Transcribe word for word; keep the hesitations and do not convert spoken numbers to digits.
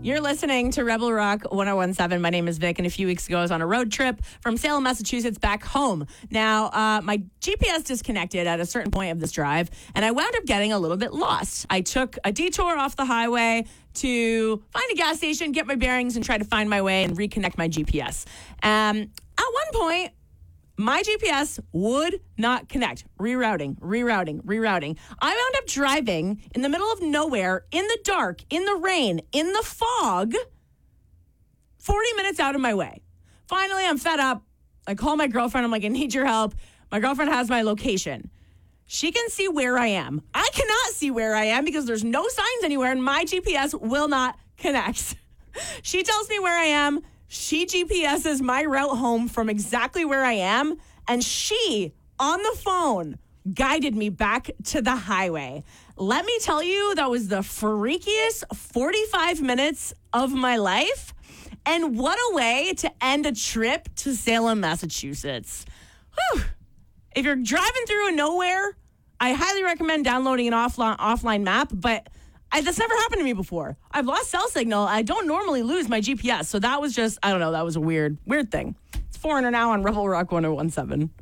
You're listening to Rebel Rock ten seventeen. My name is Vic, and a few weeks ago I was on a road trip from Salem, Massachusetts back home. Now, uh, my G P S disconnected at a certain point of this drive, and I wound up getting a little bit lost. I took a detour off the highway to find a gas station, get my bearings, and try to find my way and reconnect my G P S. Um, at one point, my G P S would not connect. Rerouting, rerouting, rerouting. I wound up driving in the middle of nowhere, in the dark, in the rain, in the fog, forty minutes out of my way. Finally, I'm fed up. I call my girlfriend. I'm like, I need your help. My girlfriend has my location. She can see where I am. I cannot see where I am because there's no signs anywhere, and my G P S will not connect. She tells me where I am. She G P S's my route home from exactly where I am, and she, on the phone, guided me back to the highway. Let me tell you, that was the freakiest forty-five minutes of my life, and what a way to end a trip to Salem, Massachusetts. Whew. If you're driving through a nowhere, I highly recommend downloading an offline offline map, but I, that's never happened to me before. I've lost cell signal. I don't normally lose my G P S. So that was just, I don't know, that was a weird, weird thing. It's Foreigner now on Rebel Rock ten seventeen.